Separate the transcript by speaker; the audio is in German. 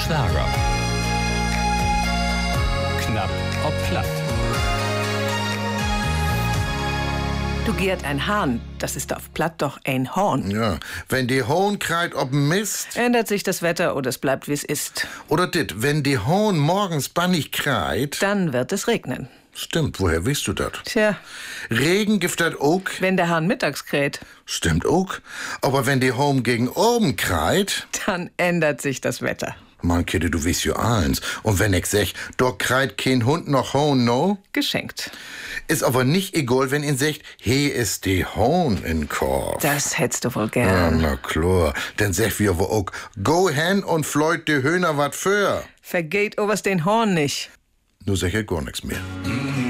Speaker 1: Schlager. Knapp ob platt.
Speaker 2: Du Gerd, ein Hahn, das ist auf Platt doch ein Horn.
Speaker 3: Ja, wenn die Hohn kreit ob'n Mist.
Speaker 2: Ändert sich das Wetter oder es bleibt, wie es ist.
Speaker 3: Oder dit, wenn die Hohn morgens bannig kreit.
Speaker 2: Dann wird es regnen.
Speaker 3: Stimmt, woher weißt du das?
Speaker 2: Tja,
Speaker 3: Regen gibt das auch.
Speaker 2: wenn der Hahn mittags kräht,
Speaker 3: Stimmt auch. Aber wenn die Hohn gegen oben kreit.
Speaker 2: dann ändert sich das Wetter.
Speaker 3: Mann, Kidde, du weißt ja eins. Und wenn ich sag, doch kreit kein Hund noch Hohn, no?
Speaker 2: Geschenkt.
Speaker 3: Ist aber nicht egal, wenn ihn sagt, he ist die Hohn in Korb.
Speaker 2: Das hättest du wohl
Speaker 3: Ja,
Speaker 2: gern.
Speaker 3: na klar. Dann sag wir aber auch, go hen und fleut die Höhner wat für.
Speaker 2: Vergeht oberst den Horn nicht.
Speaker 3: Nur sag ich gar nix mehr.